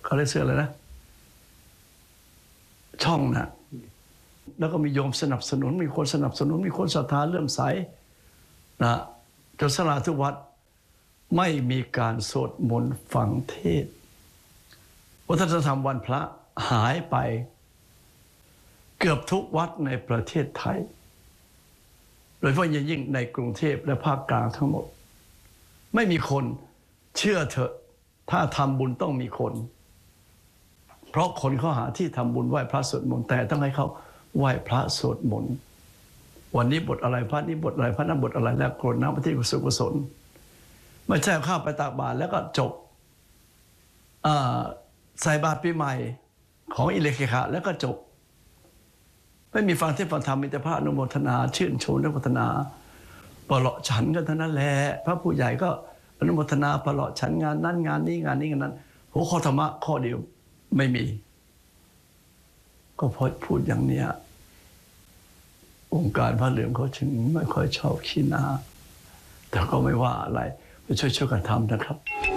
เขาเรียกเสื้ออะไรนะช่องนะแล้วก็มีโยมสนับสนุนมีคนสนับสนุนมีคนศรัทธาเลื่อมใสนะจนศาลาทุกวัดไม่มีการสวดมนต์ฟังเทศน์วัฒนธรรมวันพระหายไปเกือบทุกวัดในประเทศไทยโดยเฉพาะยิ่งในกรุงเทพและภาคกลางทั้งหมดไม่มีคนเชื่อเถอะถ้าทำบุญต้องมีคนเพราะคนเขาหาที่ทำบุญไหว้พระสวดมนต์แต่ต้องให้เขาไหว้พระสวดมนต์วันนี้บทอะไรพระนี้บทอะไรพระนั้นบทอะไรแล้วกรวดน้ำพระที่กุศลไม่ใช่ข้าวไปตากบาตรแล้วก็จบใส่บาตรปีใหม่ของอิเลเคคะแล้วก็จบไม่มีฟังเทศน์ฟังธรรมมีแต่พระอนุโมทนาชื่นชมและพัฒนาปลอบฉันกันเท่านั้นแหละพระผู้ใหญ่ก็อนุโมทนาปลอบฉันงานนั้นงานนี้งานนี้งานนั้นหัวข้อธรรมะข้อเดียวไม่มีก็พอพูดอย่างเนี้ยองค์การพระเหลืองเขาถึงไม่ค่อยชอบขี้หน้าแต่ก็ไม่ว่าอะไรไปช่วยกันทำนะครับ